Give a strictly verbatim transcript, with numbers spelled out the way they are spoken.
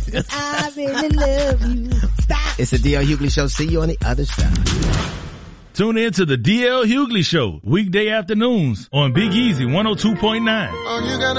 I really love you. Stop. It's the D L Hughley Show. See you on the other side. Tune in to the D L Hughley Show weekday afternoons on Big Easy one oh two point nine. Oh, you gotta